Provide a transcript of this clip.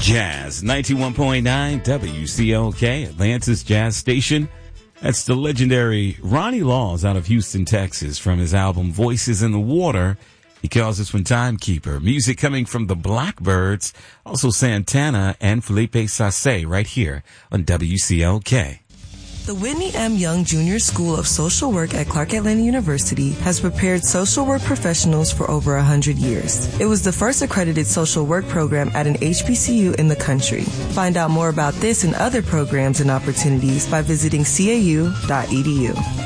Jazz 91.9 WCLK, Atlanta's Jazz Station. That's the legendary Ronnie Laws out of Houston, Texas, from his album Voices in the Water. He calls this one Timekeeper. Music coming from the Blackbirds, also Santana and Felipe Sasse right here on WCLK. The Whitney M. Young Jr. School of Social Work at Clark Atlanta University has prepared social work professionals for over 100 years. It was the first accredited social work program at an HBCU in the country. Find out more about this and other programs and opportunities by visiting cau.edu.